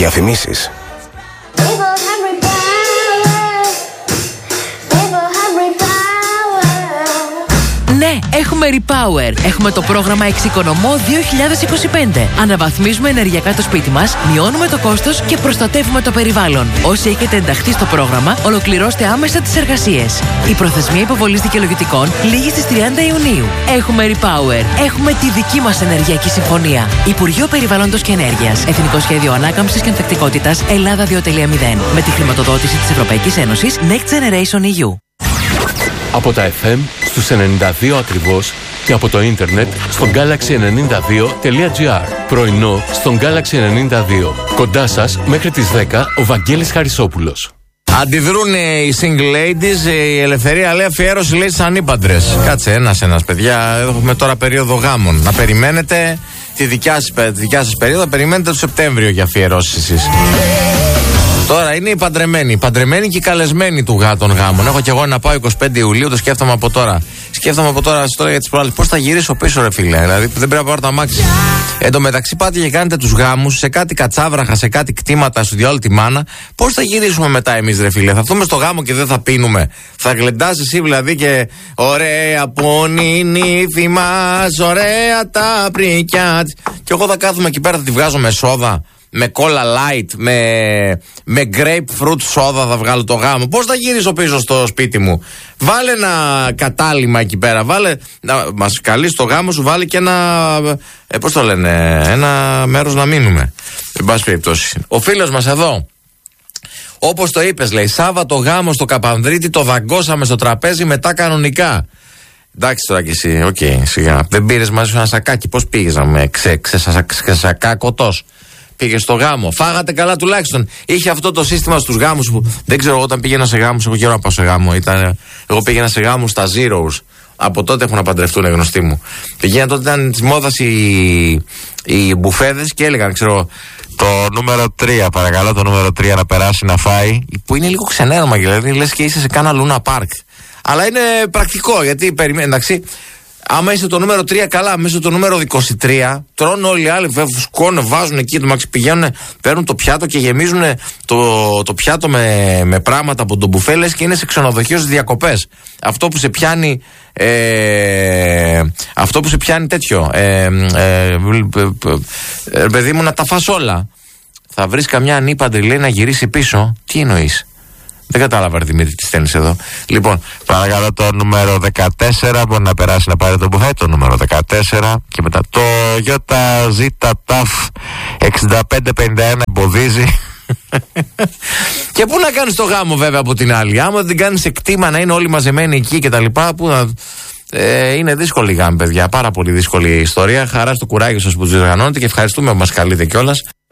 Διαφημίσεις. Ναι, έχουμε Repower. Έχουμε το πρόγραμμα Εξοικονομώ 2025. Αναβαθμίζουμε ενεργειακά το σπίτι μας, μειώνουμε το κόστος και προστατεύουμε το περιβάλλον. Όσοι έχετε ενταχθεί στο πρόγραμμα, ολοκληρώστε άμεσα τις εργασίες. Η προθεσμία υποβολής δικαιολογητικών λήγει στις 30 Ιουνίου. Έχουμε Repower. Έχουμε τη δική μας ενεργειακή συμφωνία. Υπουργείο Περιβάλλοντος και Ενέργειας. Εθνικό Σχέδιο Ανάκαμψης και Ανθεκτικότητας Ελλάδα 2.0. Με τη χρηματοδότηση της Ευρωπαϊκής Ένωσης Next Generation EU. Από τα FM στους 92 ακριβώς και από το ίντερνετ στο galaxy92.gr. Πρωινό στον Galaxy 92. Κοντά σας μέχρι τις 10 ο Βαγγέλης Χαρισόπουλος. Αντιδρούν οι single ladies, η Ελευθερία λέει αφιέρωση λέει στις ανήπαντρες. Κάτσε ένας παιδιά, έχουμε τώρα περίοδο γάμων. Να περιμένετε τη δικιά σας περίοδο, περιμένετε το Σεπτέμβριο για αφιερώσεις εσείς. Τώρα είναι οι παντρεμένοι και οι καλεσμένοι των γάμων. Έχω κι εγώ να πάω 25 Ιουλίου, το σκέφτομαι από τώρα. Για τις προάλλες. Πώς θα γυρίσω πίσω, ρε φίλε? Δηλαδή δεν πρέπει να πάρω το αμάξι. Εν τω μεταξύ, πάτε και κάνετε τους γάμους σε κάτι κατσάβραχα, σε κάτι κτήματα, στο διάλογο τη μάνα. Πώς θα γυρίσουμε μετά εμείς, ρε φίλε? Θα έρθουμε στο γάμο και δεν θα πίνουμε? Θα γλεντάς εσύ δηλαδή και ωραία πόνη νύφη μας, ωραία τα πρικιά της. Και εγώ θα κάθομαι εκεί πέρα, θα τη βγάζω με σόδα, με cola light, με grapefruit soda θα βγάλω το γάμο. Πώς θα γυρίσω πίσω στο σπίτι μου? Βάλε ένα κατάλημα εκεί πέρα. Μας καλείς στο γάμο σου, βάλε και ένα, πώς το λένε, ένα μέρος να μείνουμε. Εν πάση περιπτώσει. Ο φίλος μας εδώ, όπως το είπες, λέει, Σάββατο γάμο στο Καπανδρίτη, το δαγκώσαμε στο τραπέζι μετά κανονικά. Εντάξει τώρα κι εσύ, οκ, σιγά. Δεν πήρες μαζί σου ένα σακάκι? Πώς πήγες να με ξεσακάκωτος? Πήγε στο γάμο. Φάγατε καλά τουλάχιστον? Είχε αυτό το σύστημα στους γάμους που δεν ξέρω, όταν πήγαινα σε γάμους, έχω καιρό να πάω σε γάμο. Εγώ πήγαινα σε γάμους στα Zeros. Από τότε έχουν να παντρευτούν γνωστοί μου. Πήγαινα τότε, ήταν τη μόδα οι μπουφέδες και έλεγαν, ξέρω, το νούμερο 3, παρακαλώ, το νούμερο 3 να περάσει να φάει. Που είναι λίγο ξενέρωμα, δηλαδή λες και είσαι σε κάνα Λούνα Πάρκ. Αλλά είναι πρακτικό, γιατί περιμένει, εντάξει. Άμα είσαι το νούμερο 3, καλά. Μέσα το νούμερο 23, τρώνε όλοι οι άλλοι, σκόνε, βάζουν εκεί το μάξι, πηγαίνουν, παίρνουν το πιάτο και γεμίζουν το πιάτο με πράγματα από τον μπουφέ, λες και είναι σε ξενοδοχείο στις διακοπές. Αυτό που σε πιάνει. Αυτό που σε πιάνει τέτοιο. Παιδί μου, να τα φας όλα. Θα βρεις καμιά ανήπαντρη, λέει, να γυρίσει πίσω. Τι εννοείς? Δεν κατάλαβα, ρε Δημήτρη, τι στέλνεις εδώ. Λοιπόν, παρακαλώ το νούμερο 14, μπορεί να περάσει να πάρει το μπουφέ, το νούμερο 14 και μετά το ΙΖΤΑΦ 6551 εμποδίζει. Και πού να κάνεις το γάμο βέβαια από την άλλη? Άμα δεν κάνεις σε κτήμα να είναι όλοι μαζεμένοι εκεί και τα λοιπά, πού να... είναι δύσκολη γάμη, παιδιά, πάρα πολύ δύσκολη ιστορία. Χαρά στο κουράγιο σας που τους διοργανώνετε και ευχαριστούμε που μας καλείτε κιόλας.